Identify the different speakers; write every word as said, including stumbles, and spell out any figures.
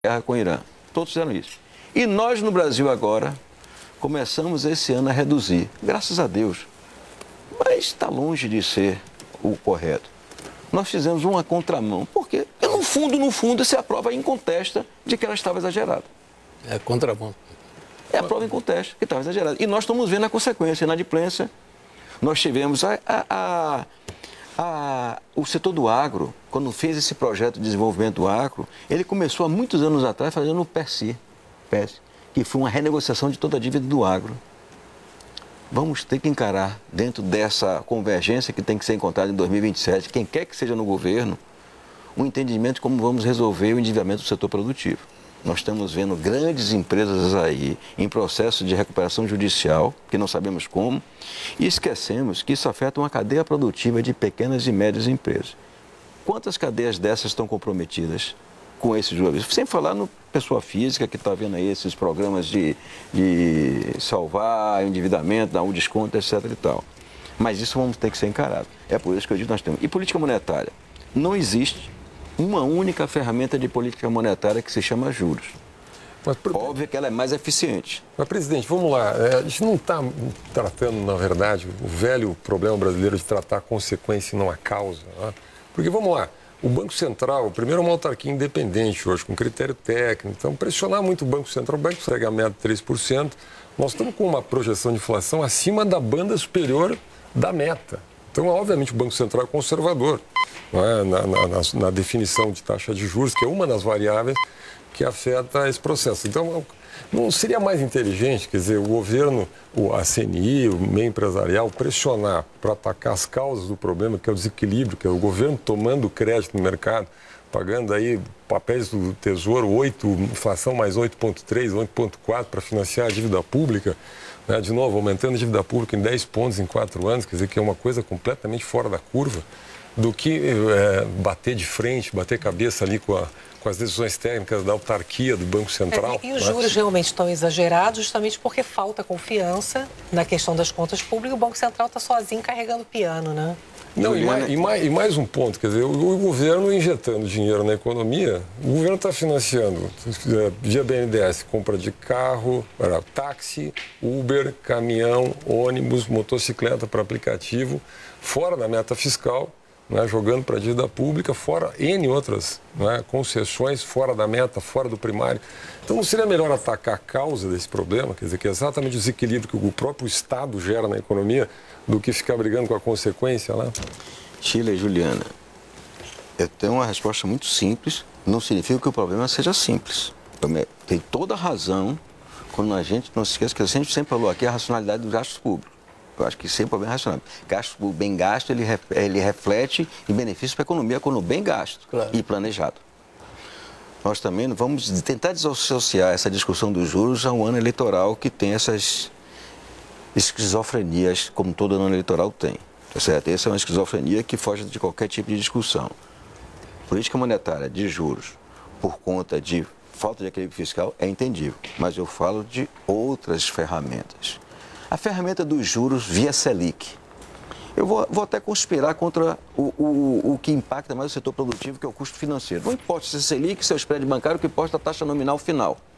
Speaker 1: guerra com o Irã. Todos fizeram isso. E nós, no Brasil, agora, começamos esse ano a reduzir. Graças a Deus. Mas está longe de ser o correto. Nós fizemos uma contramão. Por quê? Porque, no fundo, no fundo, essa é a prova incontesta de que ela estava exagerada.
Speaker 2: É contramão.
Speaker 1: É a prova incontesta que estava exagerada. E nós estamos vendo a consequência. Na inadimplência, nós tivemos a, a, a, a, o setor do agro, quando fez esse projeto de desenvolvimento do agro, ele começou há muitos anos atrás fazendo o P E S, P E S, que foi uma renegociação de toda a dívida do agro. Vamos ter que encarar, dentro dessa convergência que tem que ser encontrada em dois mil e vinte e sete, quem quer que seja no governo, um entendimento de como vamos resolver o endividamento do setor produtivo. Nós estamos vendo grandes empresas aí em processo de recuperação judicial, que não sabemos como, e esquecemos que isso afeta uma cadeia produtiva de pequenas e médias empresas. Quantas cadeias dessas estão comprometidas com esses juros? Sem falar no pessoa física que está vendo aí esses programas de, de salvar endividamento, dar um desconto, etc e tal. Mas isso vamos ter que ser encarado. É por isso que eu digo que nós temos. E política monetária? Não existe uma única ferramenta de política monetária que se chama juros. Mas, óbvio que ela é mais eficiente.
Speaker 3: Mas, presidente, vamos lá. A gente não está tratando, na verdade, o velho problema brasileiro de tratar a consequência e não a causa. Né? Porque, vamos lá, o Banco Central, primeiro, é uma autarquia independente hoje, com critério técnico. Então, pressionar muito o Banco Central, o banco segue a meta de três por cento. Nós estamos com uma projeção de inflação acima da banda superior da meta. Então, obviamente, o Banco Central é conservador, não é? na, na, na, na definição de taxa de juros, que é uma das variáveis que afeta esse processo. Então, não seria mais inteligente, quer dizer, o governo, a C N I, o meio empresarial, pressionar para atacar as causas do problema, que é o desequilíbrio, que é o governo tomando crédito no mercado, pagando aí papéis do Tesouro, oito, inflação mais oito vírgula três, oito vírgula quatro para financiar a dívida pública, né? De novo, aumentando a dívida pública em dez pontos em quatro anos, quer dizer, que é uma coisa completamente fora da curva, do que é, bater de frente, bater cabeça ali com, a, com as decisões técnicas da autarquia, do Banco Central.
Speaker 4: É, e os juros realmente estão exagerados justamente porque falta confiança na questão das contas públicas. O Banco Central está sozinho carregando o piano, né?
Speaker 3: Não, e mais, e, mais, e mais um ponto, quer dizer, o, o governo injetando dinheiro na economia, o governo está financiando, via B N D E S, compra de carro, táxi, Uber, caminhão, ônibus, motocicleta para aplicativo, fora da meta fiscal, né, jogando para a dívida pública, fora N outras, né, concessões, fora da meta, fora do primário. Então, não seria melhor atacar a causa desse problema, quer dizer, que é exatamente o desequilíbrio que o próprio Estado gera na economia, do que ficar brigando com a consequência lá?
Speaker 1: Sheila e Juliana, eu tenho uma resposta muito simples, não significa que o problema seja simples. Tem toda a razão quando a gente, não se esqueça que a gente sempre falou aqui, a racionalidade dos gastos públicos. Eu acho que sempre é bem racional. Gasto bem gasto, ele, ele reflete em benefício para a economia quando bem gasto, claro, e planejado. Nós também vamos tentar desassociar essa discussão dos juros a um ano eleitoral que tem essas esquizofrenias, como todo ano eleitoral tem. Tá certo? Essa é uma esquizofrenia que foge de qualquer tipo de discussão. Política monetária de juros por conta de falta de equilíbrio fiscal é entendível, mas eu falo de outras ferramentas. A ferramenta dos juros via Selic. Eu vou, vou até conspirar contra o, o, o que impacta mais o setor produtivo, que é o custo financeiro. Não importa se é Selic, se é o spread bancário, o que importa é a taxa nominal final.